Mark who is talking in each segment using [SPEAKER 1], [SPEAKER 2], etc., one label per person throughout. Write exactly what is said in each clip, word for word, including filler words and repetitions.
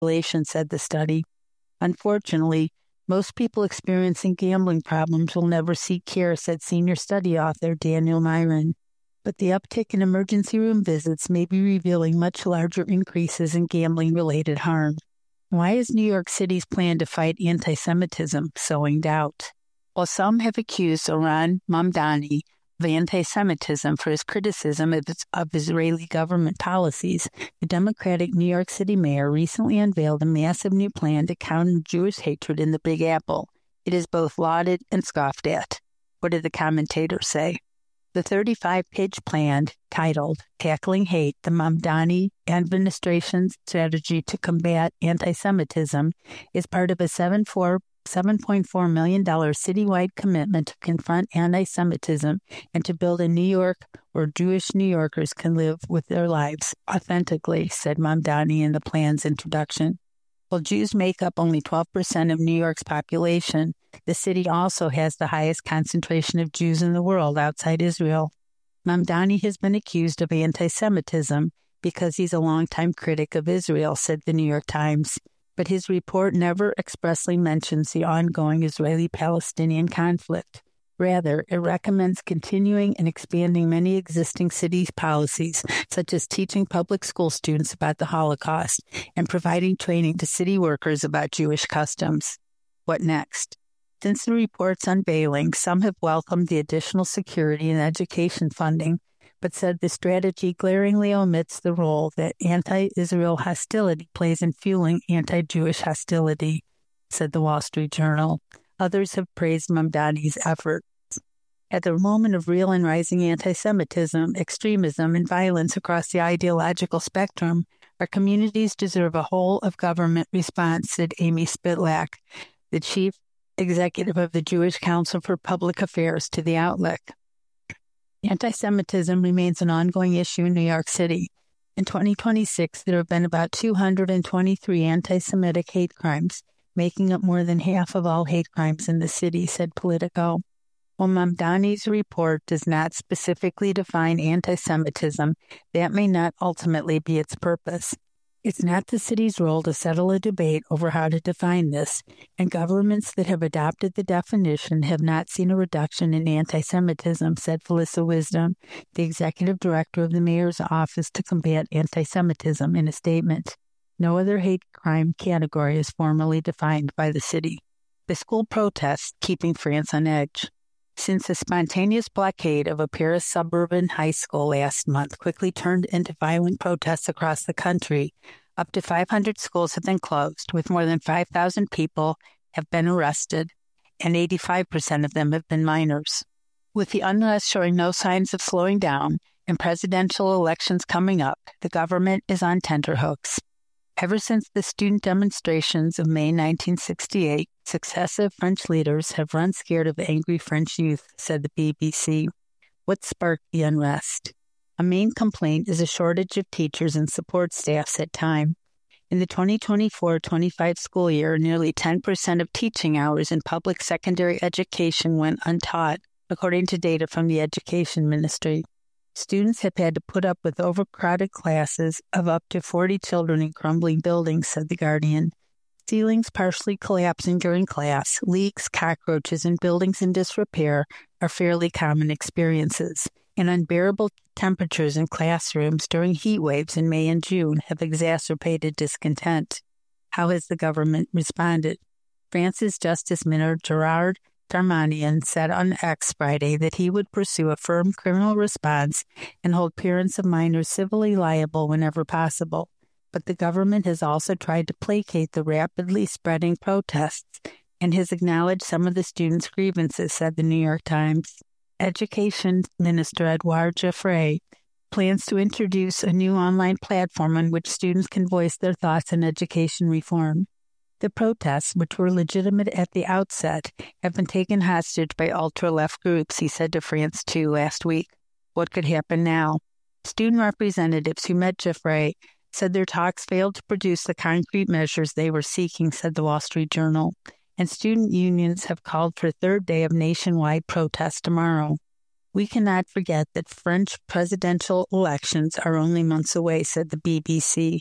[SPEAKER 1] population, said the study. Unfortunately, most people experiencing gambling problems will never seek care, said senior study author Daniel Myron. But the uptick in emergency room visits may be revealing much larger increases in gambling-related harm. Why is New York City's plan to fight anti-Semitism sowing doubt? While some have accused Oran Mamdani of anti-Semitism for his criticism of, its, of Israeli government policies, the Democratic New York City mayor recently unveiled a massive new plan to counter Jewish hatred in the Big Apple. It is both lauded and scoffed at. What did the commentators say? The thirty-five page plan, titled Tackling Hate, the Mamdani administration's strategy to combat anti-Semitism, is part of a seven point four million dollars citywide commitment to confront anti-Semitism and to build a New York where Jewish New Yorkers can live with their lives authentically, said Mamdani in the plan's introduction. While Jews make up only twelve percent of New York's population, the city also has the highest concentration of Jews in the world outside Israel. Mamdani has been accused of anti-Semitism because he's a longtime critic of Israel, said the New York Times. But his report never expressly mentions the ongoing Israeli-Palestinian conflict. Rather, it recommends continuing and expanding many existing city policies, such as teaching public school students about the Holocaust and providing training to city workers about Jewish customs. What next? Since the report's unveiling, some have welcomed the additional security and education funding, but said the strategy glaringly omits the role that anti-Israel hostility plays in fueling anti-Jewish hostility, said the Wall Street Journal. Others have praised Mamdani's efforts. At the moment of real and rising anti-Semitism, extremism, and violence across the ideological spectrum, our communities deserve a whole-of-government response, said Amy Spitlak, the chief executive of the Jewish Council for Public Affairs, to the outlet. Anti-Semitism remains an ongoing issue in New York City. In twenty twenty-six, there have been about two hundred twenty-three anti-Semitic hate crimes, making up more than half of all hate crimes in the city, said Politico. While Mamdani's report does not specifically define anti-Semitism, that may not ultimately be its purpose. It's not the city's role to settle a debate over how to define this, and governments that have adopted the definition have not seen a reduction in anti-Semitism, said Felissa Wisdom, the executive director of the mayor's office to combat anti-Semitism, in a statement. No other hate crime category is formally defined by the city. The school protests keeping France on edge. Since the spontaneous blockade of a Paris suburban high school last month quickly turned into violent protests across the country, up to five hundred schools have been closed, with more than five thousand people have been arrested, and eighty-five percent of them have been minors. With the unrest showing no signs of slowing down and presidential elections coming up, the government is on tenterhooks. Ever since the student demonstrations of May nineteen sixty-eight, successive French leaders have run scared of angry French youth, said the B B C. What sparked the unrest? A main complaint is a shortage of teachers and support staff, said Time. In the twenty twenty-four twenty-five school year, nearly ten percent of teaching hours in public secondary education went untaught, according to data from the Education Ministry. Students have had to put up with overcrowded classes of up to forty children in crumbling buildings, said The Guardian. Ceilings partially collapsing during class, leaks, cockroaches, and buildings in disrepair are fairly common experiences, and unbearable temperatures in classrooms during heat waves in May and June have exacerbated discontent. How has the government responded? France's Justice Minister Gerard Darmanin said on X Friday that he would pursue a firm criminal response and hold parents of minors civilly liable whenever possible. But the government has also tried to placate the rapidly spreading protests and has acknowledged some of the students' grievances, said the New York Times. Education Minister Edouard Geoffroy plans to introduce a new online platform on which students can voice their thoughts on education reform. The protests, which were legitimate at the outset, have been taken hostage by ultra-left groups, he said to France two last week. What could happen now? Student representatives who met Geoffroy said their talks failed to produce the concrete measures they were seeking, said the Wall Street Journal, and student unions have called for a third day of nationwide protests tomorrow. We cannot forget that French presidential elections are only months away, said the B B C.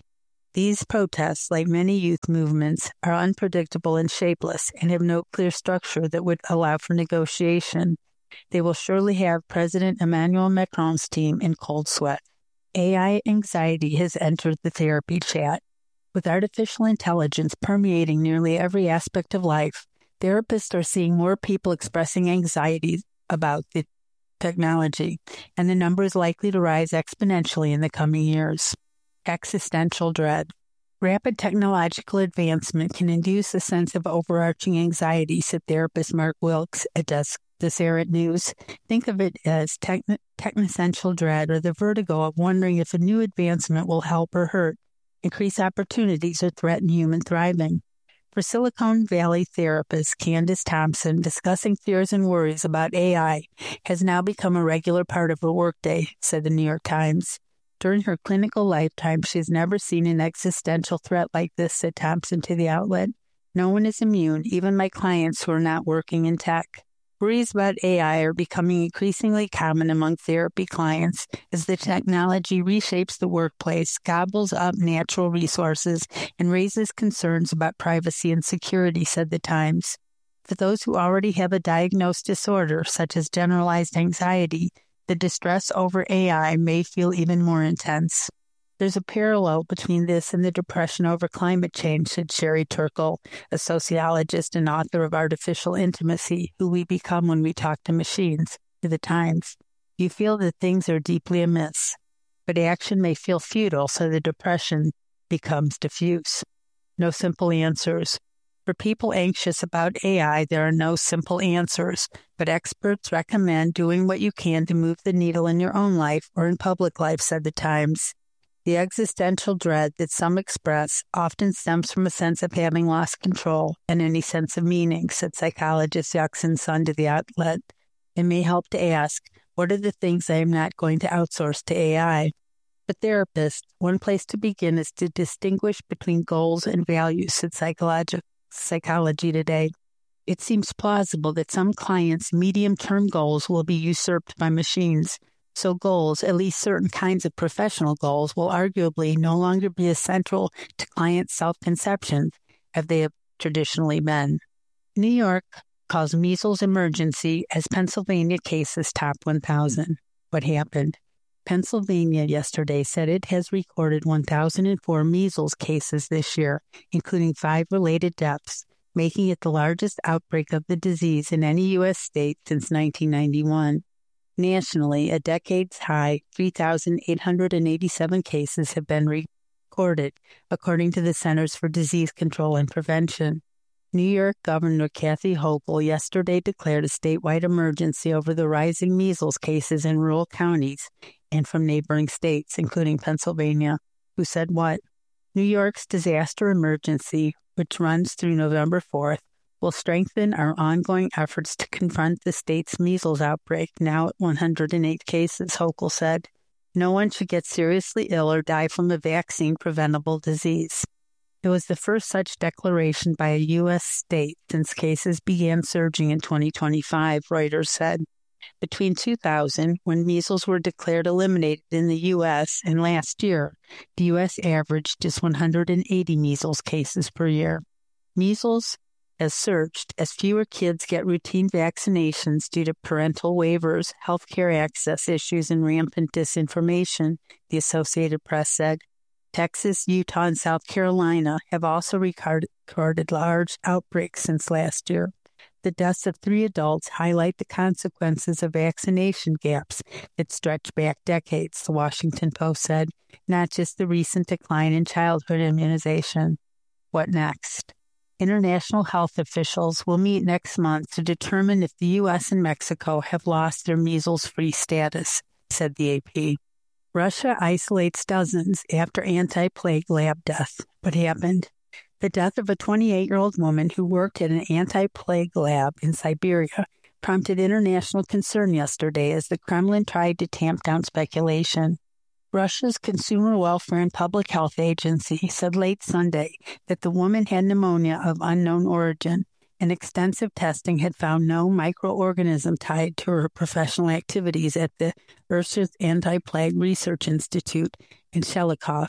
[SPEAKER 1] These protests, like many youth movements, are unpredictable and shapeless and have no clear structure that would allow for negotiation. They will surely have President Emmanuel Macron's team in cold sweat. A I anxiety has entered the therapy chat. With artificial intelligence permeating nearly every aspect of life, therapists are seeing more people expressing anxiety about the technology, and the number is likely to rise exponentially in the coming years. Existential dread. Rapid technological advancement can induce a sense of overarching anxiety, said therapist Mark Wilkes at Deseret News. Think of it as techn- technessential dread, or the vertigo of wondering if a new advancement will help or hurt, increase opportunities, or threaten human thriving. For Silicon Valley therapist Candace Thompson, discussing fears and worries about A I has now become a regular part of her workday, said the New York Times. During her clinical lifetime, she has never seen an existential threat like this, said Thompson to the outlet. No one is immune, even my clients who are not working in tech. Worries about A I are becoming increasingly common among therapy clients as the technology reshapes the workplace, gobbles up natural resources, and raises concerns about privacy and security, said the Times. For those who already have a diagnosed disorder, such as generalized anxiety, the distress over A I may feel even more intense. There's a parallel between this and the depression over climate change, said Sherry Turkle, a sociologist and author of Artificial Intimacy, Who We Become When We Talk to Machines, to the Times. You feel that things are deeply amiss, but action may feel futile, so the depression becomes diffuse. No simple answers. For people anxious about A I, there are no simple answers, but experts recommend doing what you can to move the needle in your own life or in public life, said the Times. The existential dread that some express often stems from a sense of having lost control and any sense of meaning, said psychologist Yuxin Sun to the outlet. It may help to ask, what are the things I am not going to outsource to A I? For therapists, one place to begin is to distinguish between goals and values, said Psychology, Psychology Today. It seems plausible that some clients' medium-term goals will be usurped by machines. So goals, at least certain kinds of professional goals, will arguably no longer be as central to client self-conception as they have traditionally been. New York calls measles emergency as Pennsylvania cases top one thousand. What happened? Pennsylvania yesterday said it has recorded one thousand four measles cases this year, including five related deaths, making it the largest outbreak of the disease in any U S state since nineteen ninety-one. Nationally, a decades-high three thousand eight hundred eighty-seven cases have been recorded, according to the Centers for Disease Control and Prevention. New York Governor Kathy Hochul yesterday declared a statewide emergency over the rising measles cases in rural counties and from neighboring states, including Pennsylvania. Who said what? New York's disaster emergency, which runs through November fourth, will strengthen our ongoing efforts to confront the state's measles outbreak, now at one hundred eight cases, Hochul said. No one should get seriously ill or die from a vaccine-preventable disease. It was the first such declaration by a U S state since cases began surging in twenty twenty-five, Reuters said. Between two thousand, when measles were declared eliminated in the U S, and last year, the U S averaged just one hundred eighty measles cases per year. Measles has surged as fewer kids get routine vaccinations due to parental waivers, healthcare access issues, and rampant disinformation, the Associated Press said. Texas, Utah, and South Carolina have also recorded large outbreaks since last year. The deaths of three adults highlight the consequences of vaccination gaps that stretch back decades, the Washington Post said, not just the recent decline in childhood immunization. What next? International health officials will meet next month to determine if the U S and Mexico have lost their measles-free status, said the A P. Russia isolates dozens after anti-plague lab death. What happened? The death of a twenty-eight-year-old woman who worked at an anti-plague lab in Siberia prompted international concern yesterday as the Kremlin tried to tamp down speculation. Russia's Consumer Welfare and Public Health Agency said late Sunday that the woman had pneumonia of unknown origin, and extensive testing had found no microorganism tied to her professional activities at the Ursus Anti-Plague Research Institute in Shelikov.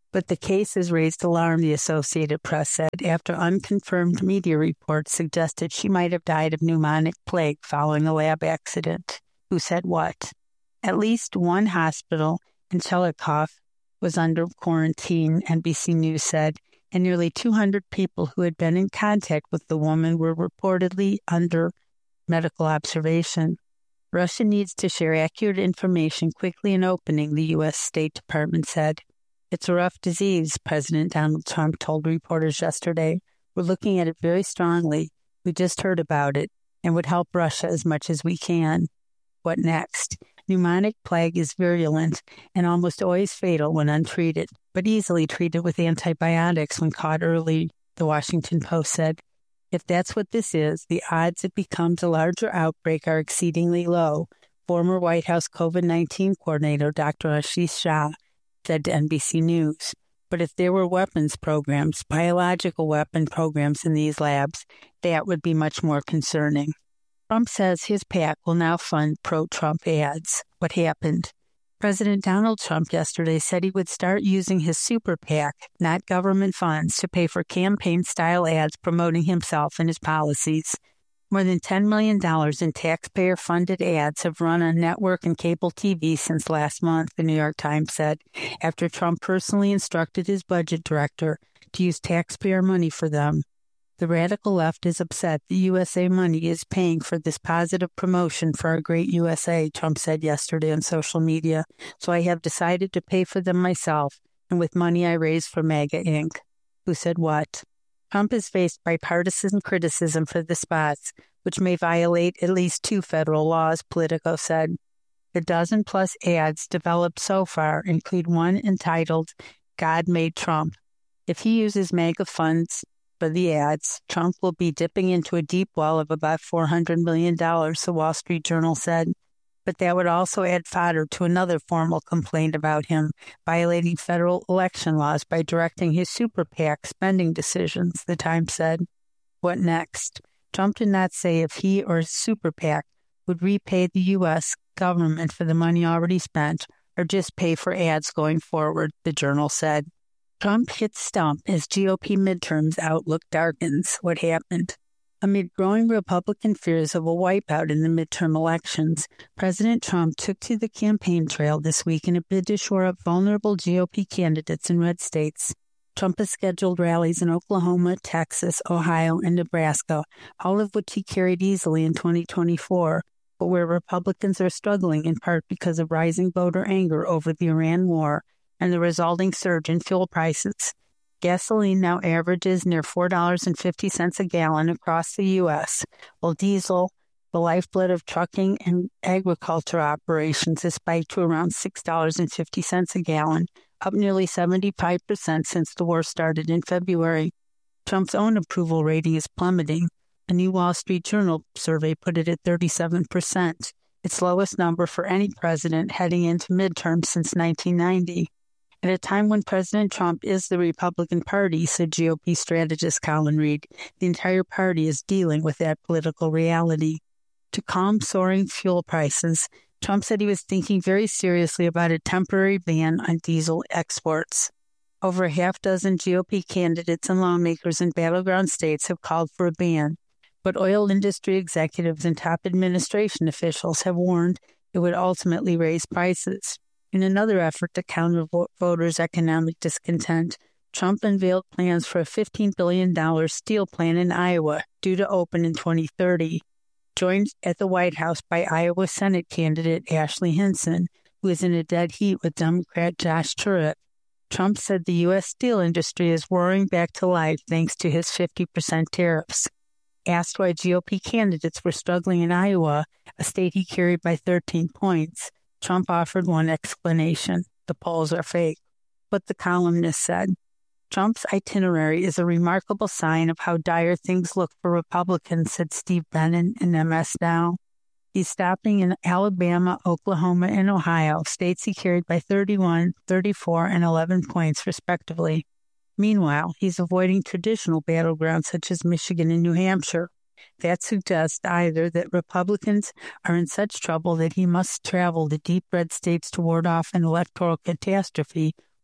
[SPEAKER 1] But the case has raised alarm, the Associated Press said, after unconfirmed media reports suggested she might have died of pneumonic plague following a lab accident. Who said what? At least one hospital in Chillicothe was under quarantine, N B C News said, and nearly two hundred people who had been in contact with the woman were reportedly under medical observation. Russia needs to share accurate information quickly and openly, the U S State Department said. It's a rough disease, President Donald Trump told reporters yesterday. We're looking at it very strongly. We just heard about it and would help Russia as much as we can. What next? Pneumonic plague is virulent and almost always fatal when untreated, but easily treated with antibiotics when caught early, the Washington Post said. If that's what this is, the odds it becomes a larger outbreak are exceedingly low, former White House COVID nineteen coordinator Doctor Ashish Shah said to N B C News. But if there were weapons programs, biological weapon programs in these labs, that would be much more concerning. Trump says his PAC will now fund pro-Trump ads. What happened? President Donald Trump yesterday said he would start using his super PAC, not government funds, to pay for campaign-style ads promoting himself and his policies. More than ten million dollars in taxpayer-funded ads have run on network and cable T V since last month, the New York Times said, after Trump personally instructed his budget director to use taxpayer money for them. The radical left is upset the U S A money is paying for this positive promotion for our great U S A, Trump said yesterday on social media, so I have decided to pay for them myself and with money I raised for MAGA Incorporated. Who said what? Trump has faced bipartisan criticism for the spots, which may violate at least two federal laws, Politico said. The dozen-plus ads developed so far include one entitled, God Made Trump. If he uses MAGA funds for the ads, Trump will be dipping into a deep well of about four hundred million dollars, the Wall Street Journal said. But that would also add fodder to another formal complaint about him violating federal election laws by directing his super PAC spending decisions, the Times said. What next? Trump did not say if he or his super PAC would repay the U S government for the money already spent or just pay for ads going forward, the Journal said. Trump hits stump as G O P midterms outlook darkens. What happened? Amid growing Republican fears of a wipeout in the midterm elections, President Trump took to the campaign trail this week in a bid to shore up vulnerable G O P candidates in red states. Trump has scheduled rallies in Oklahoma, Texas, Ohio, and Nebraska, all of which he carried easily in twenty twenty-four, but where Republicans are struggling in part because of rising voter anger over the Iran war and the resulting surge in fuel prices. Gasoline now averages near four dollars and fifty cents a gallon across the U S, while diesel, the lifeblood of trucking and agriculture operations, has spiked to around six dollars and fifty cents a gallon, up nearly seventy-five percent since the war started in February. Trump's own approval rating is plummeting. A new Wall Street Journal survey put it at thirty-seven percent, its lowest number for any president heading into midterms since nineteen ninety. At a time when President Trump is the Republican Party, said G O P strategist Colin Reed, the entire party is dealing with that political reality. To calm soaring fuel prices, Trump said he was thinking very seriously about a temporary ban on diesel exports. Over a half dozen G O P candidates and lawmakers in battleground states have called for a ban, but oil industry executives and top administration officials have warned it would ultimately raise prices. In another effort to counter voters' economic discontent, Trump unveiled plans for a fifteen billion dollars steel plant in Iowa, due to open in twenty thirty. Joined at the White House by Iowa Senate candidate Ashley Hinson, who is in a dead heat with Democrat Josh Turek, Trump said the U S steel industry is roaring back to life thanks to his fifty percent tariffs. Asked why G O P candidates were struggling in Iowa, a state he carried by thirteen points, Trump offered one explanation: the polls are fake. But the columnist said, Trump's itinerary is a remarkable sign of how dire things look for Republicans, said Steve Bannon in M S Now. He's stopping in Alabama, Oklahoma, and Ohio, states he carried by thirty-one, thirty-four, and eleven points, respectively. Meanwhile, he's avoiding traditional battlegrounds such as Michigan and New Hampshire. That suggests either that Republicans are in such trouble that he must travel to deep red states to ward off an electoral catastrophe,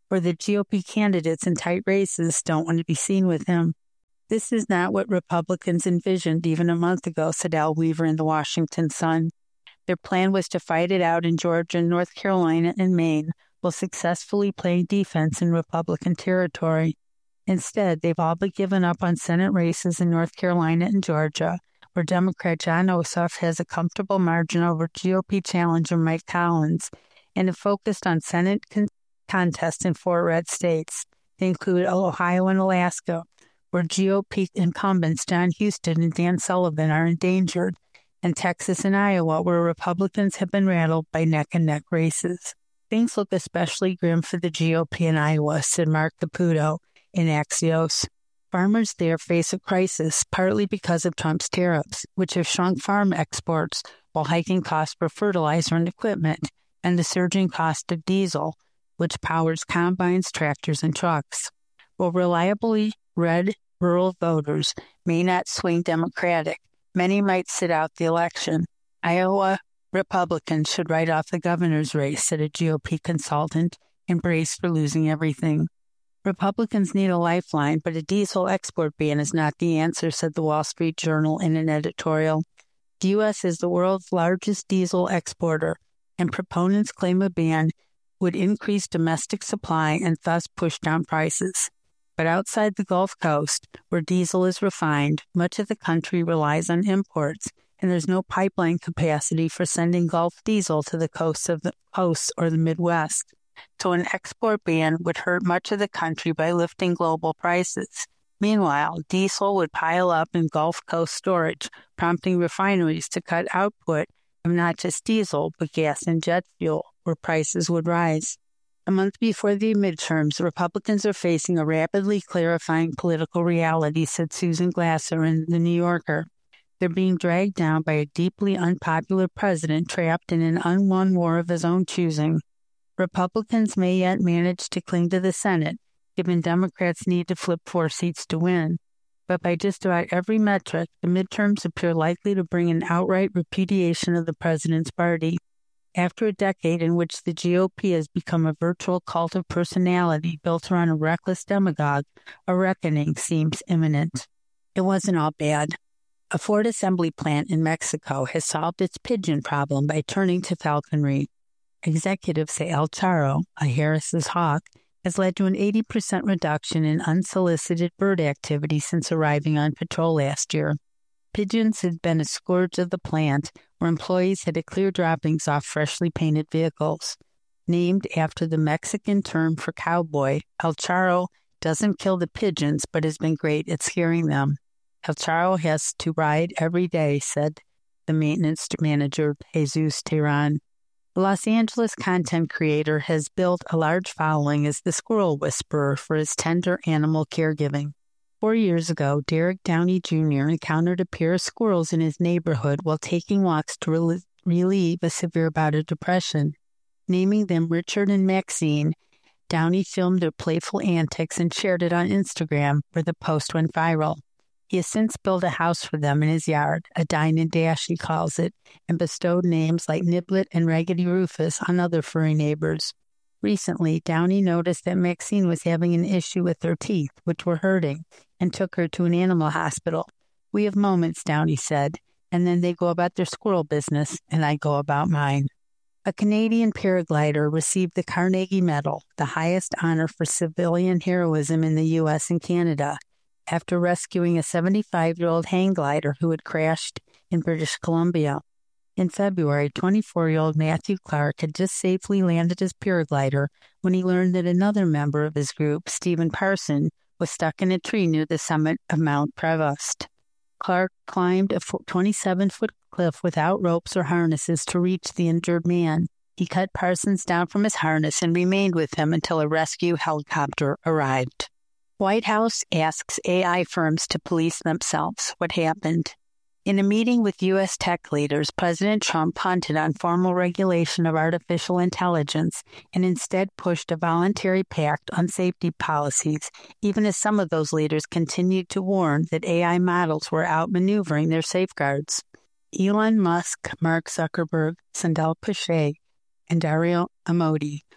[SPEAKER 1] or the G O P candidates in tight races don't want to be seen with him. This is not what Republicans envisioned even a month ago, said Al Weaver in the Washington Sun. Their plan was to fight it out in Georgia, North Carolina, and Maine, while successfully playing defense in Republican territory. Instead, they've all but given up on Senate races in North Carolina and Georgia, where Democrat Jon Ossoff has a comfortable margin over G O P challenger Mike Collins, and have focused on Senate con- contests in four red states. They include Ohio and Alaska, where G O P incumbents John Huston and Dan Sullivan are endangered, and Texas and Iowa, where Republicans have been rattled by neck-and-neck races. Things look especially grim for the G O P in Iowa, said Mark Caputo in Axios. Farmers there face a crisis partly because of Trump's tariffs, which have shrunk farm exports while hiking costs for fertilizer and equipment, and the surging cost of diesel, which powers combines, tractors, and trucks. While reliably red rural voters may not swing Democratic, many might sit out the election. Iowa Republicans should write off the governor's race, said a G O P consultant, and brace for losing everything. Republicans need a lifeline, but a diesel export ban is not the answer, said the Wall Street Journal in an editorial. The U S is the world's largest diesel exporter, and proponents claim a ban would increase domestic supply and thus push down prices. But outside the Gulf Coast, where diesel is refined, much of the country relies on imports, and there's no pipeline capacity for sending Gulf diesel to the coasts of the coasts or the Midwest. So an export ban would hurt much of the country by lifting global prices. Meanwhile, diesel would pile up in Gulf Coast storage, prompting refineries to cut output of not just diesel, but gas and jet fuel, where prices would rise. A month before the midterms, Republicans are facing a rapidly clarifying political reality, said Susan Glasser in The New Yorker. They're being dragged down by a deeply unpopular president trapped in an unwon war of his own choosing. Republicans may yet manage to cling to the Senate, given Democrats need to flip four seats to win. But by just about every metric, the midterms appear likely to bring an outright repudiation of the president's party. After a decade in which the G O P has become a virtual cult of personality built around a reckless demagogue, a reckoning seems imminent. It wasn't all bad. A Ford assembly plant in Mexico has solved its pigeon problem by turning to falconry. Executives say El Charro, a Harris's hawk, has led to an eighty percent reduction in unsolicited bird activity since arriving on patrol last year. Pigeons had been a scourge of the plant, where employees had to clear droppings off freshly painted vehicles. Named after the Mexican term for cowboy, El Charro doesn't kill the pigeons, but has been great at scaring them. El Charro has to ride every day, said the maintenance manager, Jesus Tehran. The Los Angeles content creator has built a large following as the squirrel whisperer for his tender animal caregiving. Four years ago, Derek Downey Junior encountered a pair of squirrels in his neighborhood while taking walks to rel- relieve a severe bout of depression. Naming them Richard and Maxine, Downey filmed their playful antics and shared it on Instagram, where the post went viral. He has since built a house for them in his yard, a dine and dash he calls it, and bestowed names like Niblet and Raggedy Rufus on other furry neighbors. Recently, Downey noticed that Maxine was having an issue with her teeth, which were hurting, and took her to an animal hospital. We have moments, Downey said, and then they go about their squirrel business, and I go about mine. A Canadian paraglider received the Carnegie Medal, the highest honor for civilian heroism in the U S and Canada, after rescuing a seventy-five-year-old hang glider who had crashed in British Columbia. In February, twenty-four-year-old Matthew Clark had just safely landed his paraglider when he learned that another member of his group, Stephen Parson, was stuck in a tree near the summit of Mount Prevost. Clark climbed a twenty-seven-foot cliff without ropes or harnesses to reach the injured man. He cut Parsons down from his harness and remained with him until a rescue helicopter arrived. White House asks A I firms to police themselves. What happened? In a meeting with U S tech leaders, President Trump punted on formal regulation of artificial intelligence and instead pushed a voluntary pact on safety policies, even as some of those leaders continued to warn that A I models were outmaneuvering their safeguards. Elon Musk, Mark Zuckerberg, Sundar Pichai, and Dario Amodei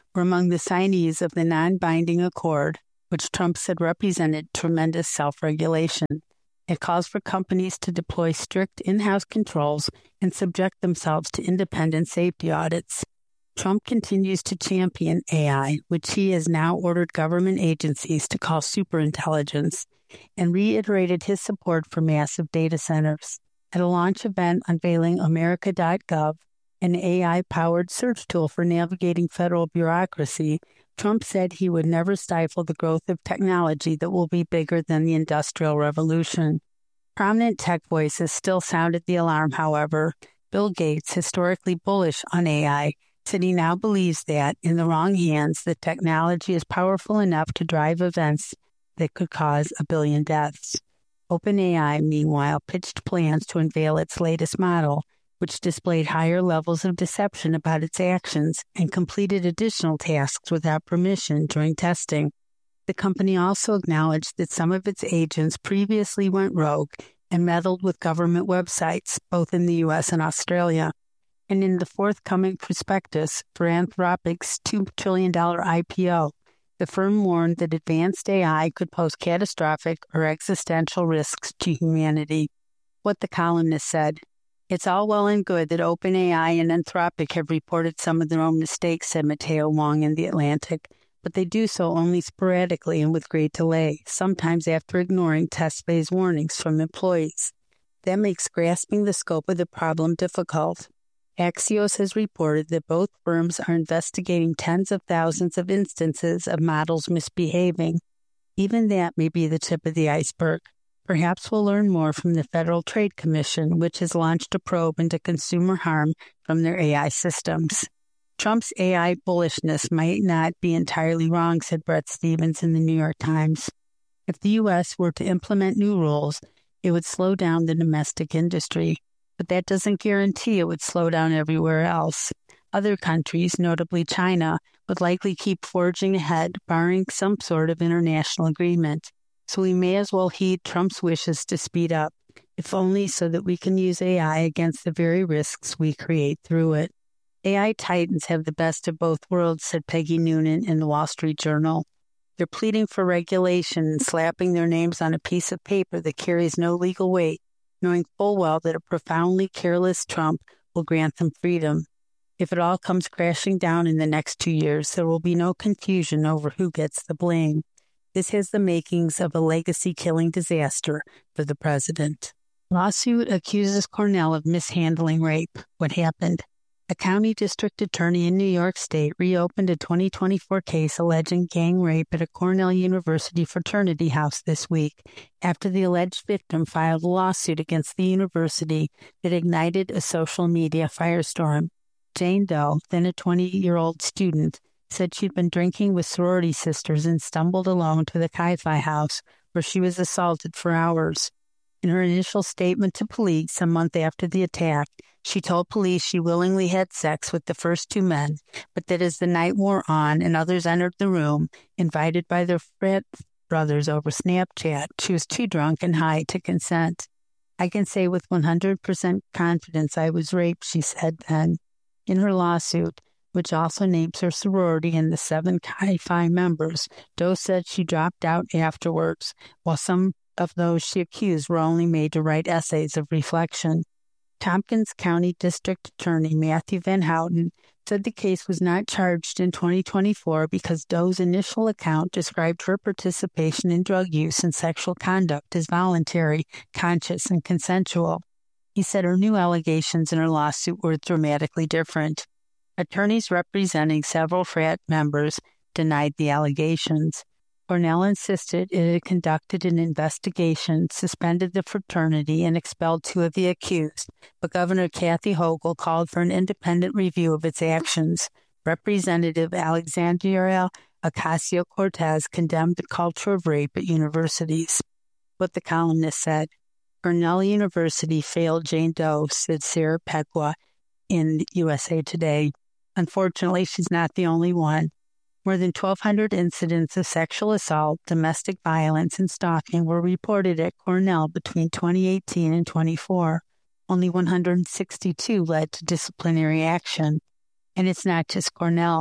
[SPEAKER 1] were among the signees of the non-binding accord, which Trump said represented tremendous self-regulation. It calls for companies to deploy strict in-house controls and subject themselves to independent safety audits. Trump continues to champion A I, which he has now ordered government agencies to call superintelligence, and reiterated his support for massive data centers. At a launch event unveiling America dot gov, an A I-powered search tool for navigating federal bureaucracy, Trump said he would never stifle the growth of technology that will be bigger than the Industrial Revolution. Prominent tech voices still sounded the alarm, however. Bill Gates, historically bullish on A I, said he now believes that, in the wrong hands, the technology is powerful enough to drive events that could cause a billion deaths. OpenAI, meanwhile, pitched plans to unveil its latest model, which displayed higher levels of deception about its actions and completed additional tasks without permission during testing. The company also acknowledged that some of its agents previously went rogue and meddled with government websites, both in the U S and Australia. And in the forthcoming prospectus for Anthropic's two trillion dollars I P O, the firm warned that advanced A I could pose catastrophic or existential risks to humanity. What the columnist said, "It's all well and good that OpenAI and Anthropic have reported some of their own mistakes," said Matteo Wong in The Atlantic, "but they do so only sporadically and with great delay, sometimes after ignoring test phase warnings from employees. That makes grasping the scope of the problem difficult." Axios has reported that both firms are investigating tens of thousands of instances of models misbehaving. Even that may be the tip of the iceberg. Perhaps we'll learn more from the Federal Trade Commission, which has launched a probe into consumer harm from their A I systems. Trump's A I bullishness might not be entirely wrong, said Bret Stephens in the New York Times. If the U S were to implement new rules, it would slow down the domestic industry. But that doesn't guarantee it would slow down everywhere else. Other countries, notably China, would likely keep forging ahead, barring some sort of international agreement. So we may as well heed Trump's wishes to speed up, if only so that we can use A I against the very risks we create through it. A I titans have the best of both worlds, said Peggy Noonan in the Wall Street Journal. They're pleading for regulation and slapping their names on a piece of paper that carries no legal weight, knowing full well that a profoundly careless Trump will grant them freedom. If it all comes crashing down in the next two years, there will be no confusion over who gets the blame. This has the makings of a legacy-killing disaster for the president. Lawsuit accuses Cornell of mishandling rape. What happened? A county district attorney in New York State reopened a twenty twenty-four case alleging gang rape at a Cornell University fraternity house this week after the alleged victim filed a lawsuit against the university that ignited a social media firestorm. Jane Doe, then a twenty-year-old student, said she'd been drinking with sorority sisters and stumbled alone to the Chi-Fi house, where she was assaulted for hours. In her initial statement to police a month after the attack, she told police she willingly had sex with the first two men, but that as the night wore on and others entered the room, invited by their frat brothers over Snapchat, she was too drunk and high to consent. "I can say with one hundred percent confidence I was raped," she said then. In her lawsuit, which also names her sorority and the seven Chi-Phi members, Doe said she dropped out afterwards, while some of those she accused were only made to write essays of reflection. Tompkins County District Attorney Matthew Van Houten said the case was not charged in twenty twenty-four because Doe's initial account described her participation in drug use and sexual conduct as voluntary, conscious, and consensual. He said her new allegations in her lawsuit were dramatically different. Attorneys representing several frat members denied the allegations. Cornell insisted it had conducted an investigation, suspended the fraternity, and expelled two of the accused, but Governor Kathy Hochul called for an independent review of its actions. Representative Alexandria Ocasio-Cortez condemned the culture of rape at universities. What the columnist said, Cornell University failed Jane Doe, said Sarah Pekwa in U S A Today. Unfortunately, she's not the only one. More than twelve hundred incidents of sexual assault, domestic violence, and stalking were reported at Cornell between twenty eighteen and twenty-four. Only one hundred sixty-two led to disciplinary action. And it's not just Cornell.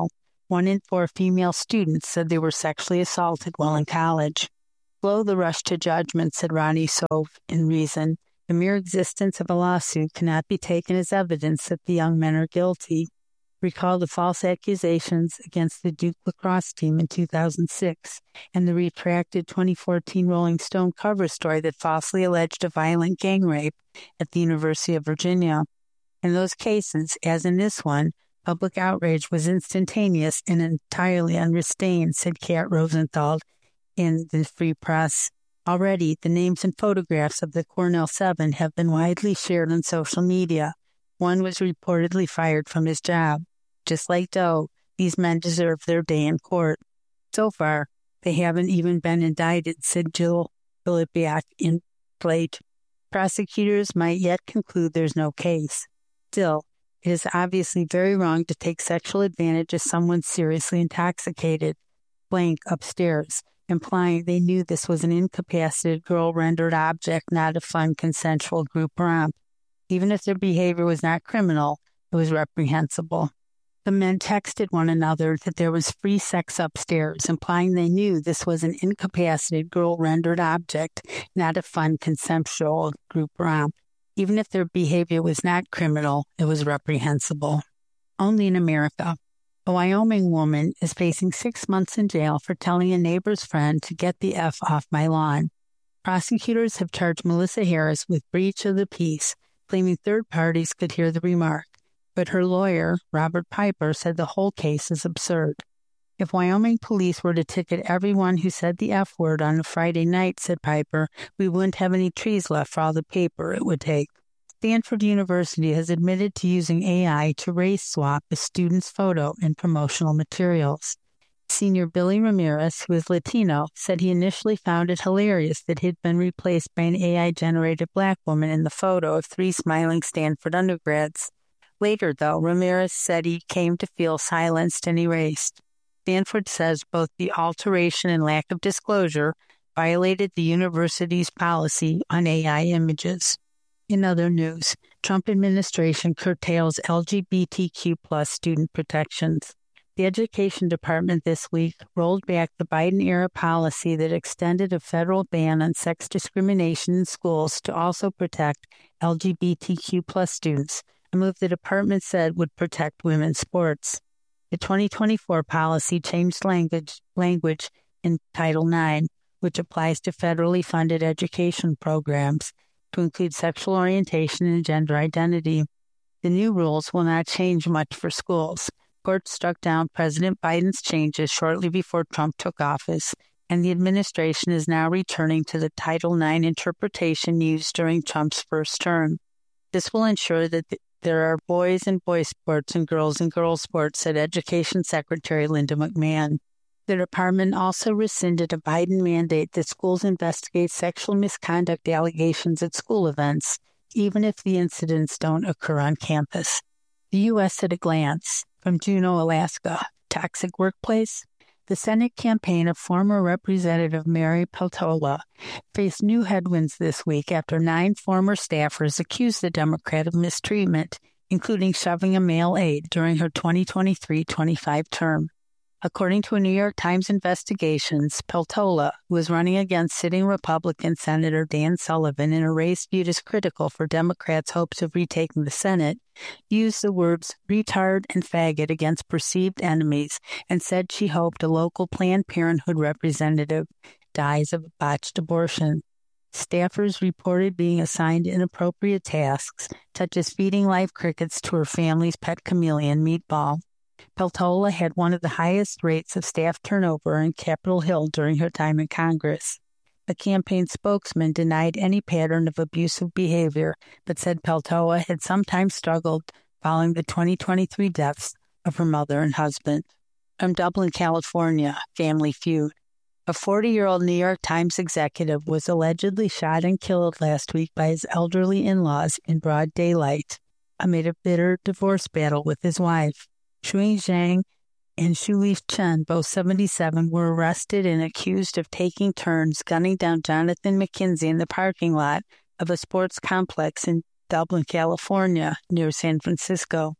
[SPEAKER 1] One in four female students said they were sexually assaulted while in college. Slow the rush to judgment, said Ronnie Sove in Reason. The mere existence of a lawsuit cannot be taken as evidence that the young men are guilty. Recall the false accusations against the Duke lacrosse team in two thousand six and the retracted twenty fourteen Rolling Stone cover story that falsely alleged a violent gang rape at the University of Virginia. In those cases, as in this one, public outrage was instantaneous and entirely unrestrained, said Kat Rosenthal in the Free Press. Already, the names and photographs of the Cornell Seven have been widely shared on social media. One was reportedly fired from his job. Just like Doe, these men deserve their day in court. So far, they haven't even been indicted, said Jill Filipiak in Plate. Prosecutors might yet conclude there's no case. Still, it is obviously very wrong to take sexual advantage of someone seriously intoxicated, blank upstairs, implying they knew this was an incapacitated girl-rendered object, not a fun, consensual group romp. Even if their behavior was not criminal, it was reprehensible. The men texted one another that there was free sex upstairs, implying they knew this was an incapacitated girl-rendered object, not a fun, consensual group romp. Even if their behavior was not criminal, it was reprehensible. Only in America. A Wyoming woman is facing six months in jail for telling a neighbor's friend to get the F off my lawn. Prosecutors have charged Melissa Harris with breach of the peace, claiming third parties could hear the remark. But her lawyer, Robert Piper, said the whole case is absurd. If Wyoming police were to ticket everyone who said the F word on a Friday night, said Piper, we wouldn't have any trees left for all the paper it would take. Stanford University has admitted to using A I to race swap a student's photo in promotional materials. Senior Billy Ramirez, who is Latino, said he initially found it hilarious that he'd been replaced by an A I-generated black woman in the photo of three smiling Stanford undergrads. Later, though, Ramirez said he came to feel silenced and erased. Stanford says both the alteration and lack of disclosure violated the university's policy on A I images. In other news, Trump administration curtails L G B T Q plus student protections. The Education Department this week rolled back the Biden-era policy that extended a federal ban on sex discrimination in schools to also protect L G B T Q plus students, a move the department said would protect women's sports. The twenty twenty-four policy changed language, language in Title nine, which applies to federally funded education programs, to include sexual orientation and gender identity. The new rules will not change much for schools. Court struck down President Biden's changes shortly before Trump took office, and the administration is now returning to the Title nine interpretation used during Trump's first term. This will ensure that th- there are boys in boys sports and girls in girls sports, said Education Secretary Linda McMahon. The department also rescinded a Biden mandate that schools investigate sexual misconduct allegations at school events, even if the incidents don't occur on campus. The U S at a glance. From Juneau, Alaska. Toxic workplace? The Senate campaign of former Representative Mary Peltola faced new headwinds this week after nine former staffers accused the Democrat of mistreatment, including shoving a male aide during her twenty twenty-three twenty-five term. According to a New York Times investigation, Peltola, who was running against sitting Republican Senator Dan Sullivan in a race viewed as critical for Democrats' hopes of retaking the Senate, used the words retard and faggot against perceived enemies and said she hoped a local Planned Parenthood representative dies of a botched abortion. Staffers reported being assigned inappropriate tasks, such as feeding live crickets to her family's pet chameleon, Meatball. Peltola had one of the highest rates of staff turnover in Capitol Hill during her time in Congress. A campaign spokesman denied any pattern of abusive behavior, but said Peltola had sometimes struggled following the twenty twenty-three deaths of her mother and husband. From Dublin, California, Family Feud. A forty-year-old New York Times executive was allegedly shot and killed last week by his elderly in-laws in broad daylight amid a bitter divorce battle with his wife. Shui Zhang and Shuli Chen, both seventy-seven, were arrested and accused of taking turns gunning down Jonathan McKenzie in the parking lot of a sports complex in Dublin, California, near San Francisco.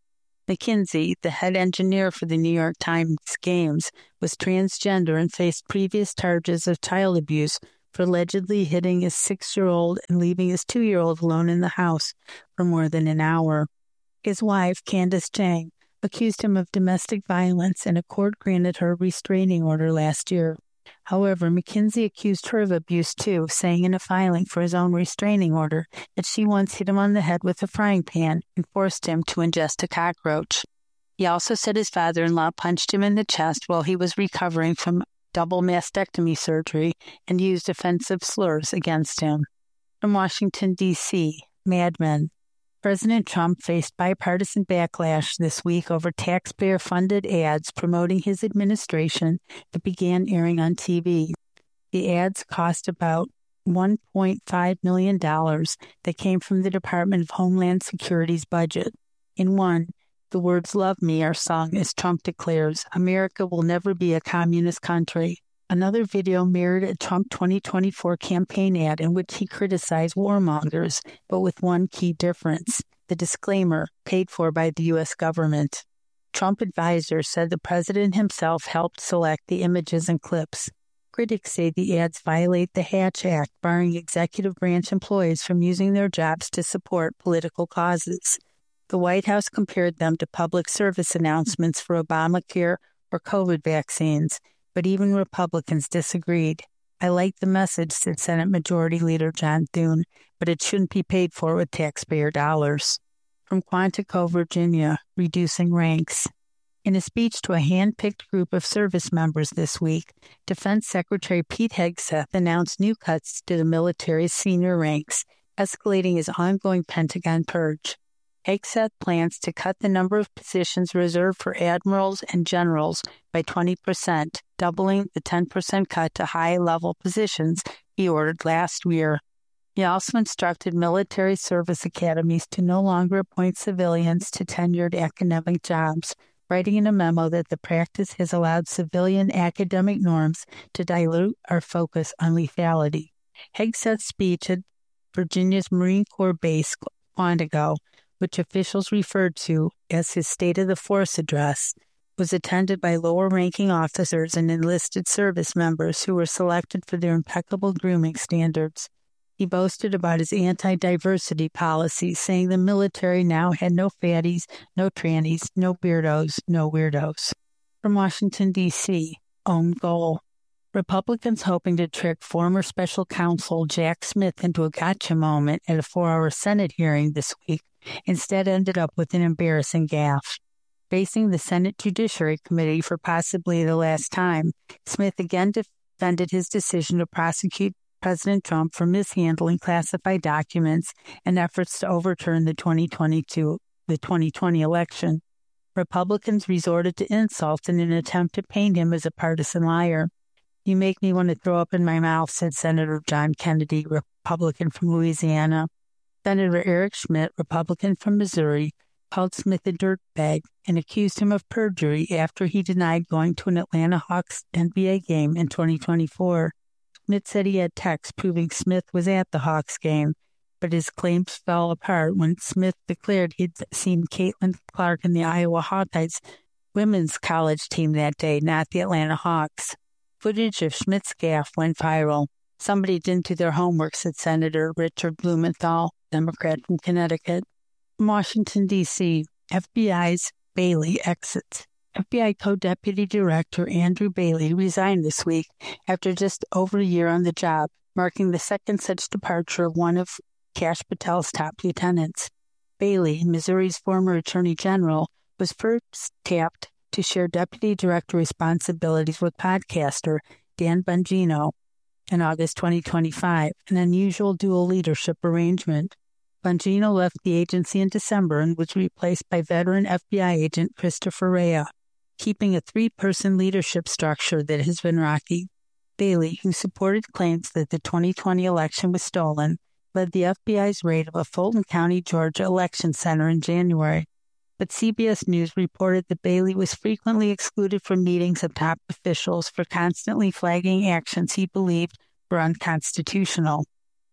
[SPEAKER 1] McKinsey, the head engineer for the New York Times Games, was transgender and faced previous charges of child abuse for allegedly hitting his six-year-old and leaving his two-year-old alone in the house for more than an hour. His wife, Candace Chang, accused him of domestic violence, and a court granted her a restraining order last year. However, McKinsey accused her of abuse too, saying in a filing for his own restraining order that she once hit him on the head with a frying pan and forced him to ingest a cockroach. He also said his father-in-law punched him in the chest while he was recovering from double mastectomy surgery and used offensive slurs against him. From Washington, D C, Mad Men. President Trump faced bipartisan backlash this week over taxpayer-funded ads promoting his administration that began airing on T V. The ads cost about one point five million dollars that came from the Department of Homeland Security's budget. In one, the words "Love Me" are sung as Trump declares, "America will never be a communist country." Another video mirrored a Trump twenty twenty-four campaign ad in which he criticized warmongers, but with one key difference: the disclaimer, paid for by the U S government. Trump advisors said the president himself helped select the images and clips. Critics say the ads violate the Hatch Act, barring executive branch employees from using their jobs to support political causes. The White House compared them to public service announcements for Obamacare or COVID vaccines, but even Republicans disagreed. "I like the message," said Senate Majority Leader John Thune, "but it shouldn't be paid for with taxpayer dollars." From Quantico, Virginia, reducing ranks. In a speech to a hand-picked group of service members this week, Defense Secretary Pete Hegseth announced new cuts to the military's senior ranks, escalating his ongoing Pentagon purge. Hegseth plans to cut the number of positions reserved for admirals and generals by twenty percent, doubling the ten percent cut to high-level positions he ordered last year. He also instructed military service academies to no longer appoint civilians to tenured academic jobs, writing in a memo that the practice has allowed civilian academic norms to dilute our focus on lethality. Hegseth's speech at Virginia's Marine Corps base, Quantico, which officials referred to as his State of the Force address, was attended by lower-ranking officers and enlisted service members who were selected for their impeccable grooming standards. He boasted about his anti-diversity policy, saying the military now had no fatties, no trannies, no beardos, no weirdos. From Washington, D C, own goal. Republicans hoping to trick former special counsel Jack Smith into a gotcha moment at a four-hour Senate hearing this week instead ended up with an embarrassing gaffe. Facing the Senate Judiciary Committee for possibly the last time, Smith again defended his decision to prosecute President Trump for mishandling classified documents and efforts to overturn the twenty twenty-two the twenty twenty election. Republicans resorted to insult in an attempt to paint him as a partisan liar. "You make me want to throw up in my mouth," said Senator John Kennedy, Republican from Louisiana. Senator Eric Schmidt, Republican from Missouri, called Smith a dirtbag and accused him of perjury after he denied going to an Atlanta Hawks N B A game in twenty twenty-four. Schmidt said he had texts proving Smith was at the Hawks game, but his claims fell apart when Smith declared he'd seen Caitlin Clark in the Iowa Hawkeyes women's college team that day, not the Atlanta Hawks. Footage of Schmidt's gaffe went viral. "Somebody didn't do their homework," said Senator Richard Blumenthal, Democrat from Connecticut. From Washington, D C, F B I's Bailey exits. F B I Co-Deputy Director Andrew Bailey resigned this week after just over a year on the job, marking the second such departure of one of Kash Patel's top lieutenants. Bailey, Missouri's former Attorney General, was first tapped to share Deputy Director responsibilities with podcaster Dan Bongino in August twenty twenty-five, an unusual dual leadership arrangement. Bongino left the agency in December and was replaced by veteran F B I agent Christopher Rea, keeping a three-person leadership structure that has been rocky. Bailey, who supported claims that the twenty twenty election was stolen, led the F B I's raid of a Fulton County, Georgia election center in January. But C B S News reported that Bailey was frequently excluded from meetings of top officials for constantly flagging actions he believed were unconstitutional.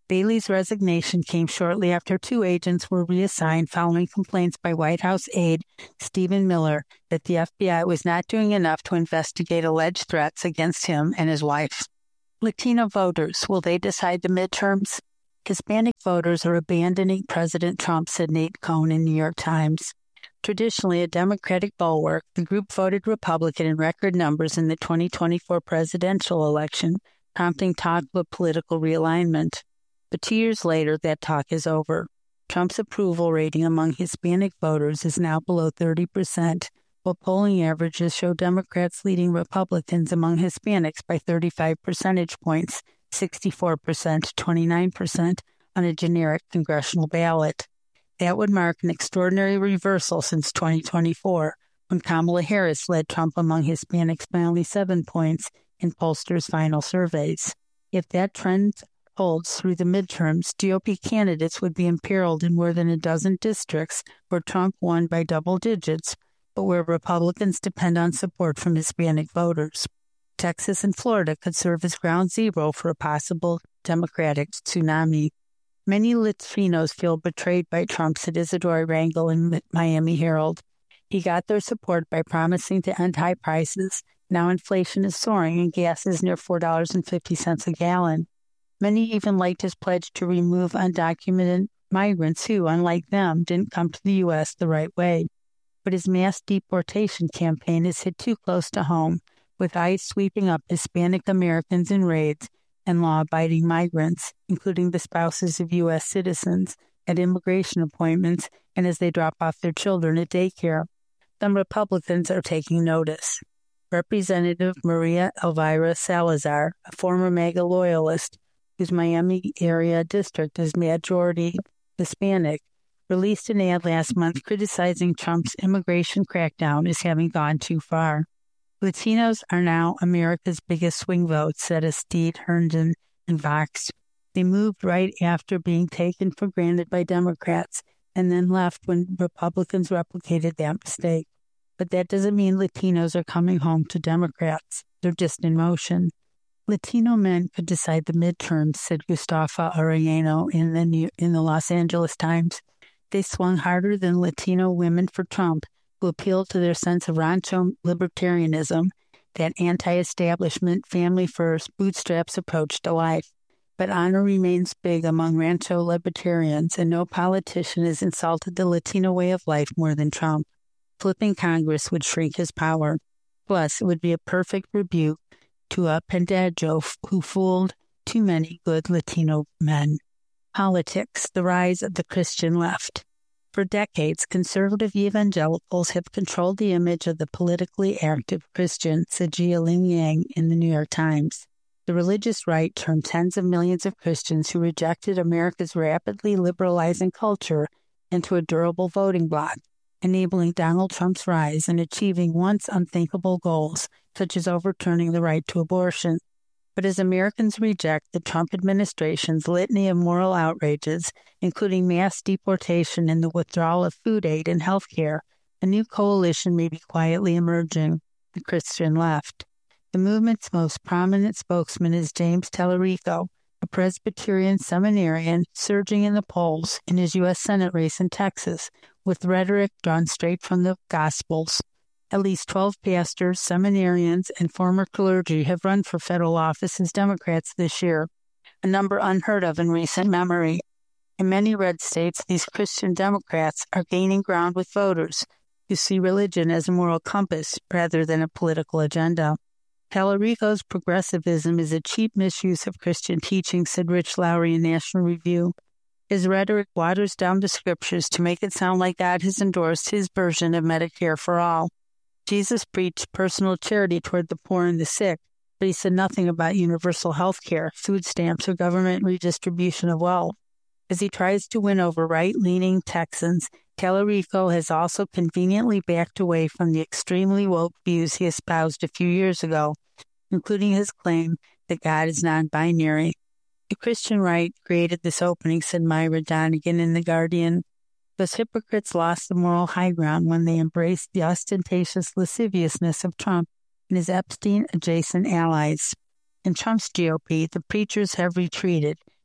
[SPEAKER 1] Bailey's resignation came shortly after two agents were reassigned following complaints by White House aide Stephen Miller that the F B I was not doing enough to investigate alleged threats against him and his wife. Latino voters, will they decide the midterms? Hispanic voters are abandoning President Trump, said Nate Cohn in New York Times. Traditionally a Democratic bulwark, the group voted Republican in record numbers in the twenty twenty-four presidential election, prompting talk of a political realignment. But two years later, that talk is over. Trump's approval rating among Hispanic voters is now below thirty percent, while polling averages show Democrats leading Republicans among Hispanics by thirty-five percentage points, sixty-four percent to twenty-nine percent, on a generic congressional ballot. That would mark an extraordinary reversal since twenty twenty-four, when Kamala Harris led Trump among Hispanics by only seven points in pollsters' final surveys. If that trend holds through the midterms, G O P candidates would be imperiled in more than a dozen districts where Trump won by double digits, but where Republicans depend on support from Hispanic voters. Texas and Florida could serve as ground zero for a possible Democratic tsunami. Many Latinos feel betrayed by Trump, said Isidore Rangel in the Miami Herald. He got their support by promising to end high prices. Now inflation is soaring and gas is near four dollars and fifty cents a gallon. Many even liked his pledge to remove undocumented migrants who, unlike them, didn't come to the U S the right way. But his mass deportation campaign has hit too close to home, with ICE sweeping up Hispanic Americans in raids and law-abiding migrants, including the spouses of U S citizens, at immigration appointments and as they drop off their children at daycare. Some Republicans are taking notice. Representative Maria Elvira Salazar, a former MAGA loyalist, whose Miami area district is majority Hispanic, released an ad last month criticizing Trump's immigration crackdown as having gone too far. Latinos are now America's biggest swing vote, said Estede Herndon in Vox. They moved right after being taken for granted by Democrats and then left when Republicans replicated that mistake. But that doesn't mean Latinos are coming home to Democrats. They're just in motion. Latino men could decide the midterms, said Gustafa Arellano in the New, in the Los Angeles Times. They swung harder than Latino women for Trump, who appealed to their sense of rancho libertarianism, that anti-establishment, family-first, bootstraps approach to life. But honor remains big among rancho libertarians, and no politician has insulted the Latino way of life more than Trump. Flipping Congress would shrink his power. Plus, it would be a perfect rebuke to a pendejo who fooled too many good Latino men. Politics, the rise of the Christian left. For decades, conservative evangelicals have controlled the image of the politically active Christian, said Jia-Ling Yang in the New York Times. The religious right turned tens of millions of Christians who rejected America's rapidly liberalizing culture into a durable voting bloc, enabling Donald Trump's rise and achieving once unthinkable goals, such as overturning the right to abortion. But as Americans reject the Trump administration's litany of moral outrages, including mass deportation and the withdrawal of food aid and health care, a new coalition may be quietly emerging, the Christian left. The movement's most prominent spokesman is James Tallarico, a Presbyterian seminarian surging in the polls in his U S Senate race in Texas, with rhetoric drawn straight from the Gospels. At least twelve pastors, seminarians, and former clergy have run for federal office as Democrats this year, a number unheard of in recent memory. In many red states, these Christian Democrats are gaining ground with voters who see religion as a moral compass rather than a political agenda. Tallarico's progressivism is a cheap misuse of Christian teaching, said Rich Lowry in National Review. His rhetoric waters down the scriptures to make it sound like God has endorsed his version of Medicare for all. Jesus preached personal charity toward the poor and the sick, but he said nothing about universal health care, food stamps, or government redistribution of wealth. As he tries to win over right-leaning Texans, Tallarico has also conveniently backed away from the extremely woke views he espoused a few years ago, including his claim that God is non-binary. The Christian right created this opening, said Myra Donegan in The Guardian. Those hypocrites lost the moral high ground when they embraced the ostentatious lasciviousness of Trump and his Epstein-adjacent allies. In Trump's G O P, the preachers have retreated,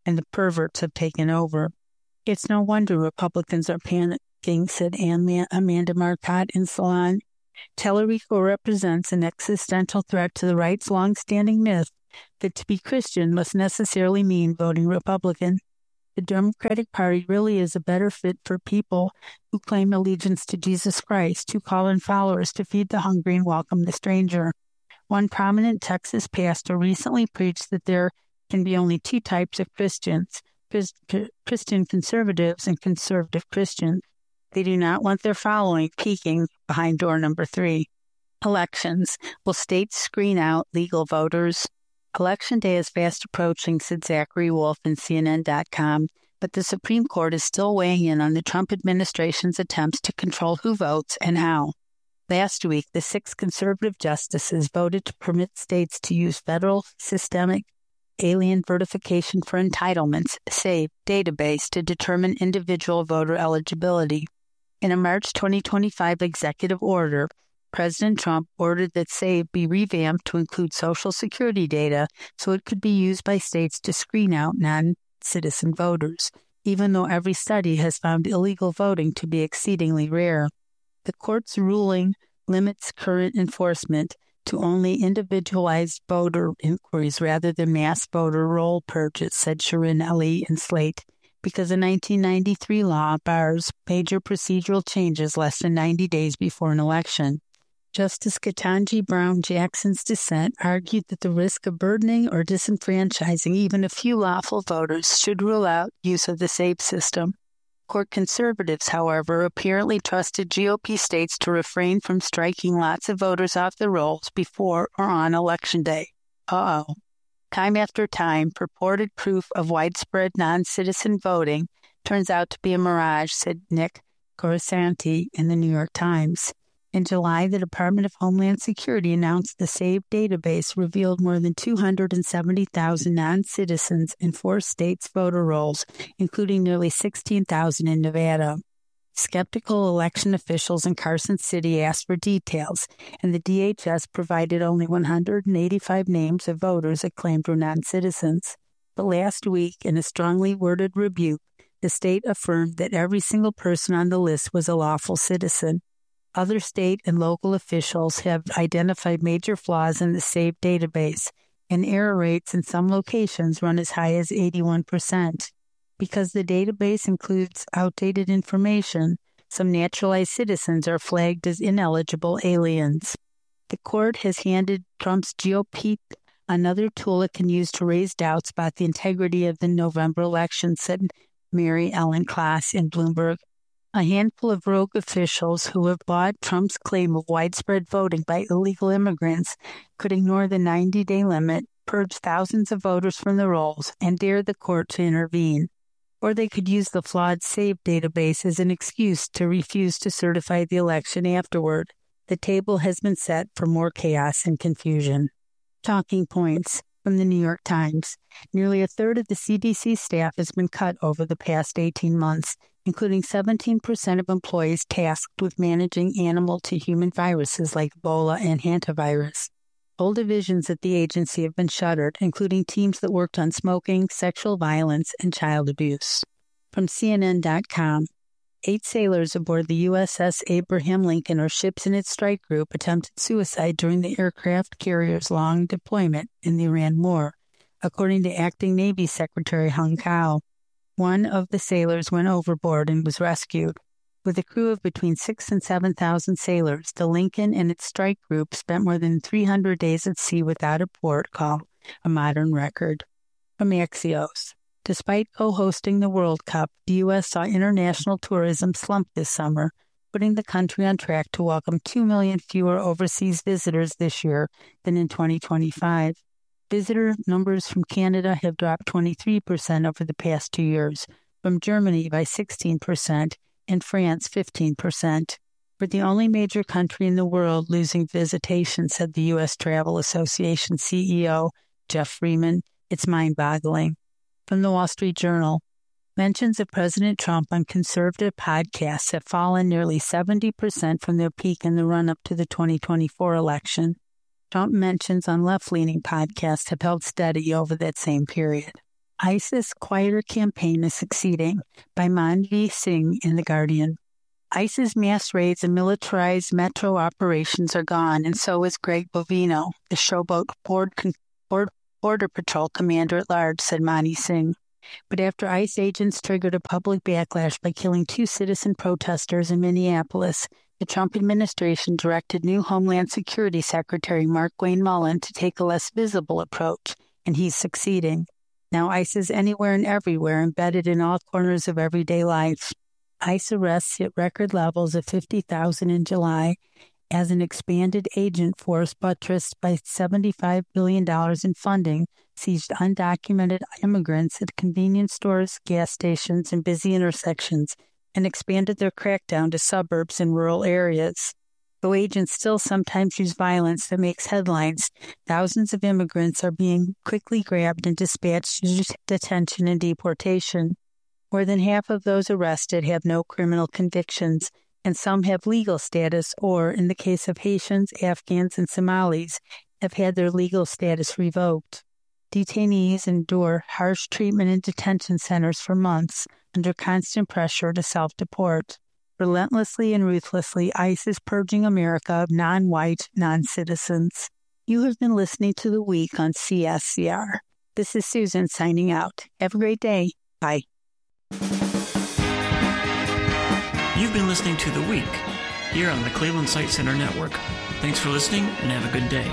[SPEAKER 1] and the perverts have taken over. It's no wonder Republicans are panicking, said Amanda Marcotte in Salon. Tellerico represents an existential threat to the right's long-standing myth that to be Christian must necessarily mean voting Republican. The Democratic Party really is a better fit for people who claim allegiance to Jesus Christ, who call in followers to feed the hungry and welcome the stranger. One prominent Texas pastor recently preached that there can be only two types of Christians, Christian conservatives and conservative Christians. They do not want their following peeking behind door number three. Elections. Will states screen out legal voters? Election day is fast approaching, said Zachary Wolf in C N N dot com, but the Supreme Court is still weighing in on the Trump administration's attempts to control who votes and how. Last week, the six conservative justices voted to permit states to use federal systemic alien verification for entitlements, SAVE, database to determine individual voter eligibility. In a March twenty twenty-five executive order, President Trump ordered that SAVE be revamped to include Social Security data so it could be used by states to screen out non-citizen voters, even though every study has found illegal voting to be exceedingly rare. The court's ruling limits current enforcement to only individualized voter inquiries rather than mass voter roll purges, said Sharon Ali in Slate, because a nineteen ninety-three law bars major procedural changes less than ninety days before an election. Justice Ketanji Brown Jackson's dissent argued that the risk of burdening or disenfranchising even a few lawful voters should rule out use of the SAVE system. Court conservatives, however, apparently trusted G O P states to refrain from striking lots of voters off the rolls before or on Election Day. Uh-oh. Time after time, purported proof of widespread non-citizen voting turns out to be a mirage, said Nick Corisanti in the New York Times. In July, the Department of Homeland Security announced the SAVE database revealed more than two hundred seventy thousand non-citizens in four states' voter rolls, including nearly sixteen thousand in Nevada. Skeptical election officials in Carson City asked for details, and the D H S provided only one hundred eighty-five names of voters it claimed were non-citizens. But last week, in a strongly worded rebuke, the state affirmed that every single person on the list was a lawful citizen. Other state and local officials have identified major flaws in the SAVE database, and error rates in some locations run as high as eighty-one percent. Because the database includes outdated information, some naturalized citizens are flagged as ineligible aliens. The court has handed Trump's G O P another tool it can use to raise doubts about the integrity of the November election, said Mary Ellen Klass in Bloomberg. A handful of rogue officials who have bought Trump's claim of widespread voting by illegal immigrants could ignore the ninety-day limit, purge thousands of voters from the rolls, and dare the court to intervene. Or they could use the flawed SAVE database as an excuse to refuse to certify the election afterward. The table has been set for more chaos and confusion. Talking points from the New York Times. Nearly a third of the C D C staff has been cut over the past eighteen months, including seventeen percent of employees tasked with managing animal-to-human viruses like Ebola and hantavirus. Whole divisions at the agency have been shuttered, including teams that worked on smoking, sexual violence, and child abuse. From C N N dot com, eight sailors aboard the U S S Abraham Lincoln, or ships in its strike group, attempted suicide during the aircraft carrier's long deployment in the Iran War, according to Acting Navy Secretary Hung Kao. One of the sailors went overboard and was rescued. With a crew of between six and seven thousand sailors, the Lincoln and its strike group spent more than three hundred days at sea without a port call, a modern record. From Axios. Despite co-hosting the World Cup, the U S saw international tourism slump this summer, putting the country on track to welcome two million fewer overseas visitors this year than in twenty twenty-five. Visitor numbers from Canada have dropped twenty-three percent over the past two years, from Germany by sixteen percent, and France fifteen percent. We're the only major country in the world losing visitation, said the U S Travel Association C E O, Jeff Freeman. It's mind-boggling. From the Wall Street Journal, mentions of President Trump on conservative podcasts have fallen nearly seventy percent from their peak in the run-up to the twenty twenty-four election. Trump mentions on left-leaning podcasts have held steady over that same period. ISIS quieter campaign is succeeding, by Manvi Singh in The Guardian. ISIS mass raids and militarized metro operations are gone, and so is Greg Bovino, the showboat board, board, Border Patrol commander-at-large, said Mani Singh. But after ICE agents triggered a public backlash by killing two citizen protesters in Minneapolis, the Trump administration directed new Homeland Security Secretary Mark Wayne Mullen to take a less visible approach, and he's succeeding. Now ICE is anywhere and everywhere, embedded in all corners of everyday life. ICE arrests hit record levels of fifty thousand in July as an expanded agent force buttressed by seventy-five billion dollars in funding seized undocumented immigrants at convenience stores, gas stations, and busy intersections, and expanded their crackdown to suburbs and rural areas. Though agents still sometimes use violence that makes headlines, thousands of immigrants are being quickly grabbed and dispatched to detention and deportation. More than half of those arrested have no criminal convictions, and some have legal status or, in the case of Haitians, Afghans, and Somalis, have had their legal status revoked. Detainees endure harsh treatment in detention centers for months under constant pressure to self-deport. Relentlessly and ruthlessly, ICE is purging America of non-white, non-citizens. You have been listening to The Week on C S C R. This is Susan signing out. Have a great day. Bye.
[SPEAKER 2] You've been listening to The Week here on the Cleveland Sight Center Network. Thanks for listening and have a good day.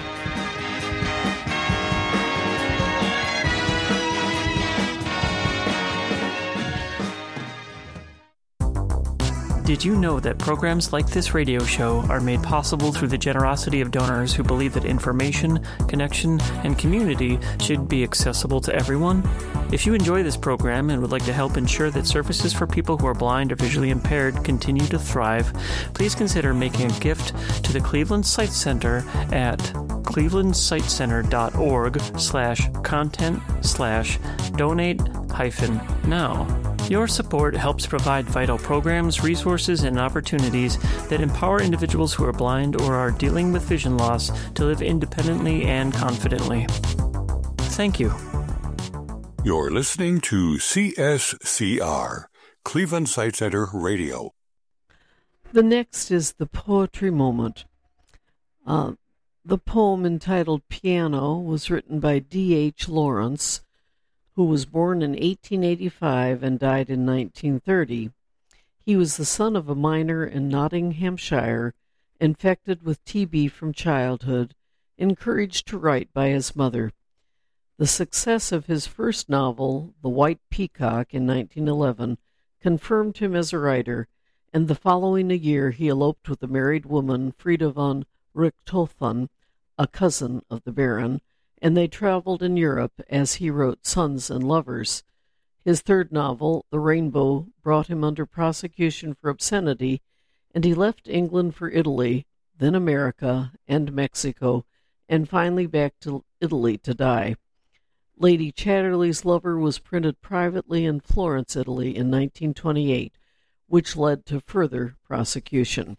[SPEAKER 2] Did you know that programs like this radio show are made possible through the generosity of donors who believe that information, connection, and community should be accessible to everyone? If you enjoy this program and would like to help ensure that services for people who are blind or visually impaired continue to thrive, please consider making a gift to the Cleveland Sight Center at clevelandsightcenter.org slash content slash donate hyphen now. Your support helps provide vital programs, resources, and opportunities that empower individuals who are blind or are dealing with vision loss to live independently and confidently. Thank you.
[SPEAKER 3] You're listening to C S C R, Cleveland Sight Center Radio.
[SPEAKER 4] The next is the Poetry Moment. Uh, the poem entitled Piano was written by D H Lawrence, who was born in eighteen eighty-five and died in nineteen thirty. He was the son of a miner in Nottinghamshire, infected with T B from childhood, encouraged to write by his mother. The success of his first novel, The White Peacock, in nineteen eleven, confirmed him as a writer, and the following year he eloped with a married woman, Frida von Richthofen, a cousin of the Baron, and they traveled in Europe as he wrote Sons and Lovers. His third novel, The Rainbow, brought him under prosecution for obscenity, and he left England for Italy, then America and Mexico, and finally back to Italy to die. Lady Chatterley's Lover was printed privately in Florence, Italy in nineteen twenty-eight, which led to further prosecution.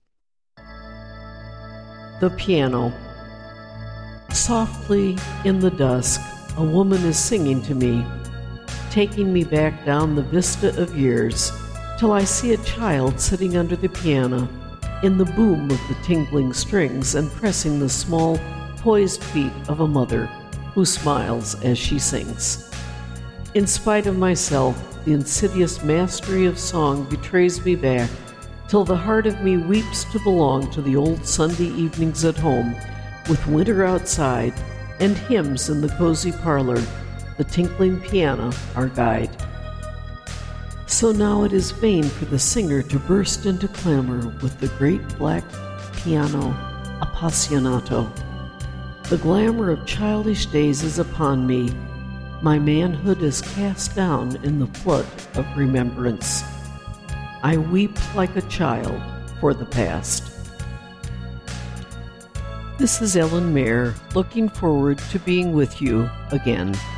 [SPEAKER 4] The Piano. Softly, in the dusk, a woman is singing to me, taking me back down the vista of years, till I see a child sitting under the piano, in the boom of the tingling strings and pressing the small, poised feet of a mother who smiles as she sings. In spite of myself, the insidious mastery of song betrays me back, till the heart of me weeps to belong to the old Sunday evenings at home, with winter outside and hymns in the cozy parlor, the tinkling piano our guide. So now it is vain for the singer to burst into clamor with the great black piano appassionato. The glamour of childish days is upon me. My manhood is cast down in the flood of remembrance. I weep like a child for the past. This is Ellen Mayer, looking forward to being with you again.